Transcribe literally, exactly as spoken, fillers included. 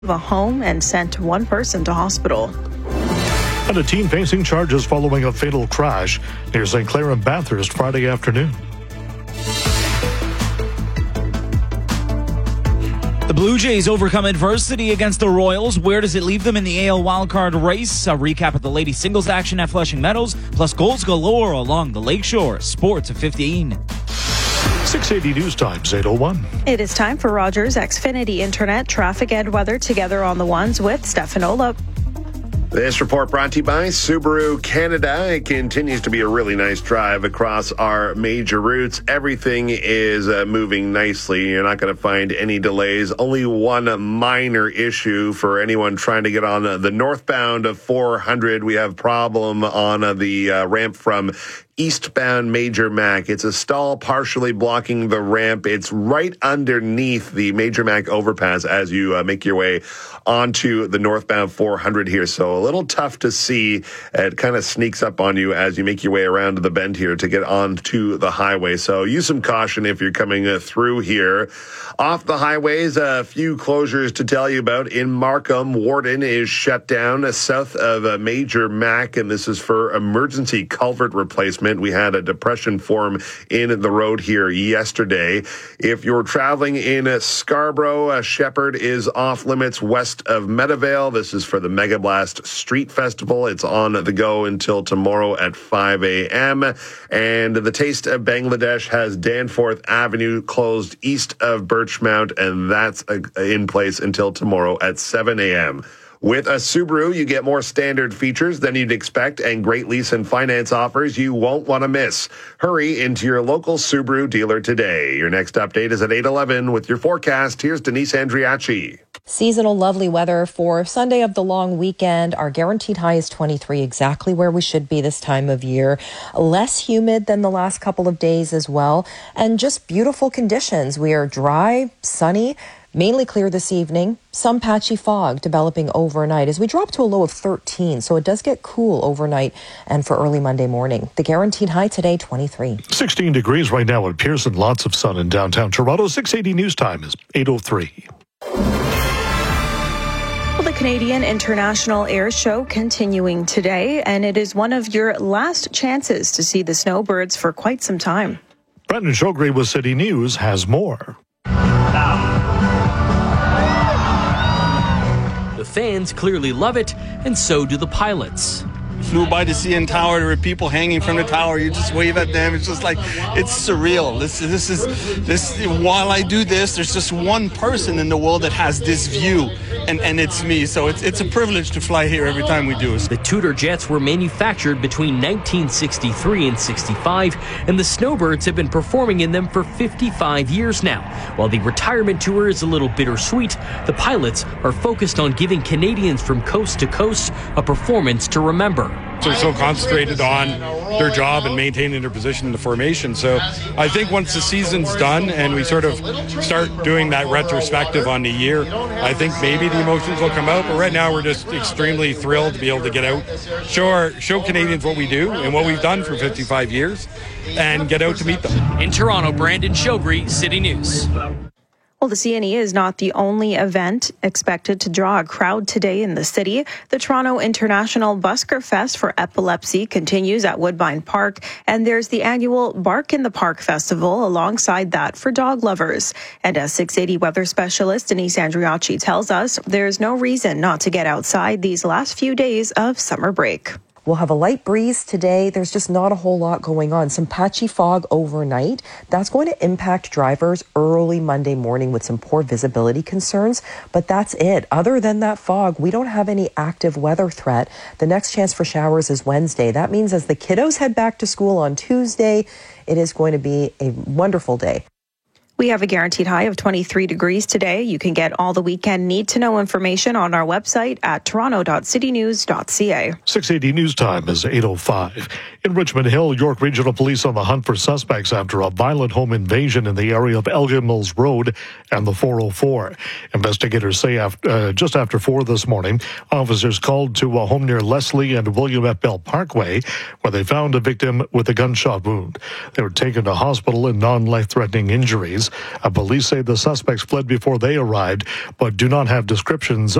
a home and sent one person to hospital. And a teen facing charges following a fatal crash near Saint Clair and Bathurst Friday afternoon. The Blue Jays overcome adversity against the Royals. Where does it leave them in the A L wildcard race? A recap of the ladies' singles action at Flushing Meadows, plus goals galore along the lakeshore. Sports at fifteen. six eighty News Times, eight oh one. It is time for Rogers Xfinity Internet traffic and weather together on the ones with Stefan Olop. This report brought to you by Subaru Canada. It continues to be a really nice drive across our major routes. Everything is uh, moving nicely. You're not going to find any delays. Only one minor issue for anyone trying to get on uh, the northbound of four hundred. We have problem on uh, the uh, ramp from eastbound Major Mac. It's a stall partially blocking the ramp. It's right underneath the Major Mac overpass as you uh, make your way onto the northbound four hundred here. So a little tough to see. It kind of sneaks up on you as you make your way around to the bend here to get onto the highway. So use some caution if you're coming uh, through here. Off the highways, a few closures to tell you about. In Markham, Warden is shut down uh, south of uh, Major Mac, and this is for emergency culvert replacement. We had a depression form in the road here yesterday. If you're traveling in Scarborough, uh, Shepherd is off limits west of Meadowvale. This is for the Mega Blast Street Festival. It's on the go until tomorrow at five a.m. And the Taste of Bangladesh has Danforth Avenue closed east of Birchmount, and that's uh, in place until tomorrow at seven a.m. With a Subaru, you get more standard features than you'd expect and great lease and finance offers you won't want to miss. Hurry into your local Subaru dealer today. Your next update is at eight eleven with your forecast. Here's Denise Andriachi. Seasonal lovely weather for Sunday of the long weekend. Our guaranteed high is twenty-three, exactly where we should be this time of year. Less humid than the last couple of days as well. And just beautiful conditions. We are dry, sunny, mainly clear this evening. Some patchy fog developing overnight as we drop to a low of thirteen. So it does get cool overnight and for early Monday morning. The guaranteed high today, twenty-three. sixteen degrees right now in Pearson. Lots of sun in downtown Toronto. six eighty News Time is eight oh three. Well, the Canadian International Air Show continuing today, and it is one of your last chances to see the snowbirds for quite some time. Brendan Shogre with City News has more. The fans clearly love it, and so do the pilots. Flew by the C N Tower. There were people hanging from the tower. You just wave at them. It's just like, it's surreal. This, this is this. While I do this, there's just one person in the world that has this view, and, and it's me. So it's it's a privilege to fly here every time we do. The Tudor jets were manufactured between nineteen sixty-three and sixty-five, and the Snowbirds have been performing in them for fifty-five years now. While the retirement tour is a little bittersweet, the pilots are focused on giving Canadians from coast to coast a performance to remember. They're so concentrated on their job and maintaining their position in the formation. So I think once the season's done and we sort of start doing that retrospective on the year, I think maybe the emotions will come out. But right now we're just extremely thrilled to be able to get out, show our, show Canadians what we do and what we've done for fifty-five years, and get out to meet them. In Toronto, Brandon Shogre, City News. Well, the C N E is not the only event expected to draw a crowd today in the city. The Toronto International Busker Fest for Epilepsy continues at Woodbine Park, and there's the annual Bark in the Park Festival alongside that for dog lovers. And as six eighty weather specialist Denise Andriachi tells us, there's no reason not to get outside these last few days of summer break. We'll have a light breeze today. There's just not a whole lot going on. Some patchy fog overnight. That's going to impact drivers early Monday morning with some poor visibility concerns. But that's it. Other than that fog, we don't have any active weather threat. The next chance for showers is Wednesday. That means as the kiddos head back to school on Tuesday, it is going to be a wonderful day. We have a guaranteed high of twenty-three degrees today. You can get all the weekend need-to-know information on our website at toronto dot city news dot c a. six eighty News Time is eight oh five. In Richmond Hill, York Regional Police on the hunt for suspects after a violent home invasion in the area of Elgin Mills Road and the four oh four. Investigators say after, uh, just after four this morning, officers called to a home near Leslie and William F. Bell Parkway, where they found a victim with a gunshot wound. They were taken to hospital in non-life-threatening injuries. Uh, police say the suspects fled before they arrived, but do not have descriptions